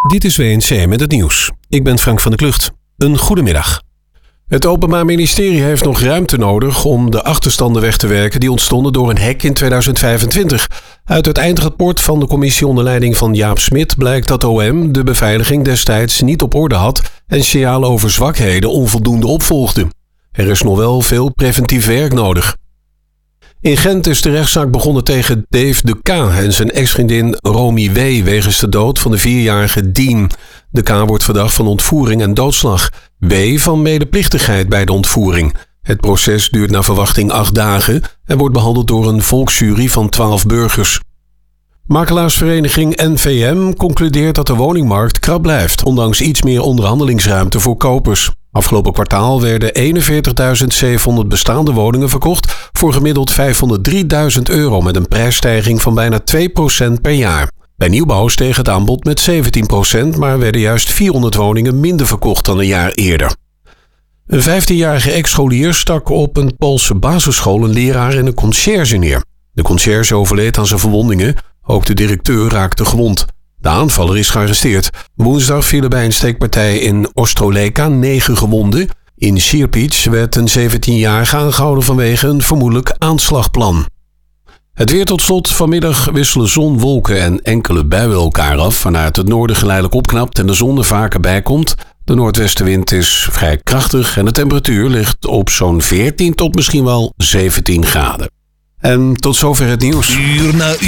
Dit is WNC met het nieuws. Ik ben Frank van der Klucht. Een goedemiddag. Het Openbaar Ministerie heeft nog ruimte nodig om de achterstanden weg te werken die ontstonden door een hack in 2025. Uit het eindrapport van de commissie onder leiding van Jaap Smit blijkt dat OM de beveiliging destijds niet op orde had en signalen over zwakheden onvoldoende opvolgde. Er is nog wel veel preventief werk nodig. In Gent is de rechtszaak begonnen tegen Dave de K. en zijn ex-vriendin Romy W. wegens de dood van de 4-jarige Dien. De K. wordt verdacht van ontvoering en doodslag. W. van medeplichtigheid bij de ontvoering. Het proces duurt naar verwachting 8 dagen en wordt behandeld door een volksjury van 12 burgers. Makelaarsvereniging NVM concludeert dat de woningmarkt krap blijft, ondanks iets meer onderhandelingsruimte voor kopers. Afgelopen kwartaal werden 41.700 bestaande woningen verkocht voor gemiddeld €503.000 met een prijsstijging van bijna 2% per jaar. Bij nieuwbouw steeg het aanbod met 17%, maar werden juist 400 woningen minder verkocht dan een jaar eerder. Een 15-jarige ex-scholier stak op een Poolse basisschool een leraar en een conciërge neer. De conciërge overleed aan zijn verwondingen, ook de directeur raakte gewond. De aanvaller is gearresteerd. Woensdag vielen bij een steekpartij in Ostroleka 9 gewonden. In Sierpic werd een 17-jarige aangehouden vanwege een vermoedelijk aanslagplan. Het weer tot slot. Vanmiddag wisselen zon, wolken en enkele buien elkaar af, waaruit het noorden geleidelijk opknapt en de zon er vaker bij komt. De noordwestenwind is vrij krachtig en de temperatuur ligt op zo'n 14 tot misschien wel 17 graden. En tot zover het nieuws.